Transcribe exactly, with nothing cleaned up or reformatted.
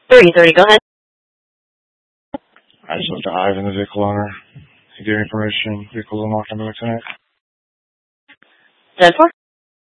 thirty thirty, go ahead. I just looked at Ivan, the vehicle owner. He gave me permission. Vehicle's unlocked on the way tonight. ten four.